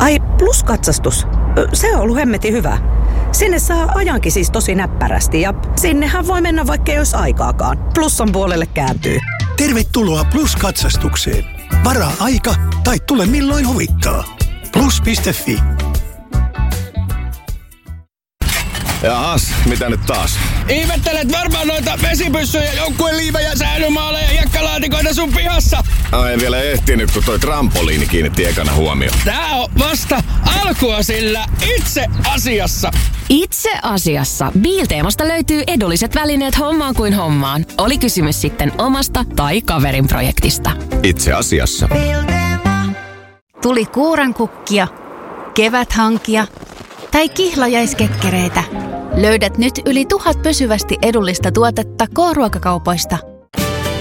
Ai, Plus-katsastus. Se on ollut hemmetin hyvä. Sinne saa ajankin siis tosi näppärästi ja sinnehän voi mennä vaikka ei olisi aikaakaan. Plussan puolelle kääntyy. Tervetuloa Plus-katsastukseen. Varaa aika tai tule milloin huvittaa. Plus.fi. Jahas, mitä nyt taas? Ihmettelet varmaan noita vesipyssyjä, joukkueen liivejä, säilymaaleja ja hiekkalaatikoita sun pihassa. En vielä ehtinyt, kun toi trampoliini kiinnitti ekana huomioon. Tää on vasta alkua sillä itse asiassa. Itse asiassa Biilteemasta löytyy edulliset välineet hommaan kuin hommaan. Oli kysymys sitten omasta tai kaverin projektista. Itse asiassa. Tuli kuurankukkia, keväthankia tai kihlajaiskekkereitä. Löydät nyt yli 1000 pysyvästi edullista tuotetta K-ruokakaupoista.